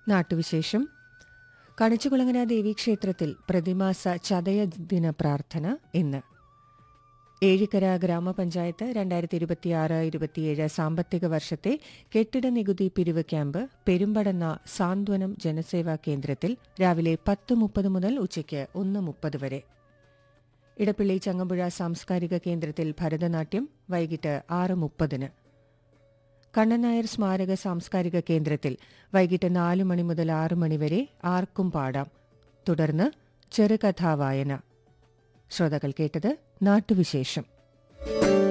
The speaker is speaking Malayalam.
നാട്ടുവിശേഷം. കണിച്ചുകുളങ്ങര ദേവീക്ഷേത്രത്തിൽ പ്രതിമാസ ചതയ ദിന പ്രാർത്ഥന ഇന്ന്. ഏഴിക്കര ഗ്രാമപഞ്ചായത്ത് 2026-27 സാമ്പത്തിക വർഷത്തെ കെട്ടിട നികുതി പിരിവ് ക്യാമ്പ് പെരുമ്പടന്ന സാന്ത്വനം ജനസേവാ കേന്ദ്രത്തിൽ രാവിലെ 10:30 മുതൽ ഉച്ചയ്ക്ക് 1:30 വരെ. ഇടപ്പള്ളി ചങ്ങമ്പുഴ സാംസ്കാരിക കേന്ദ്രത്തിൽ ഭരതനാട്യം വൈകിട്ട് 6:30. കണ്ണൻ നായർ സ്മാരക സാംസ്കാരിക കേന്ദ്രത്തിൽ വൈകിട്ട് 4 മണി മുതൽ 6 മണി വരെ ആർക്കും പാടാം. തുടർന്ന് ചെറുകഥാവായന. ശ്രോതാക്കൾ കേട്ടത് നാട്ടുവിശേഷം.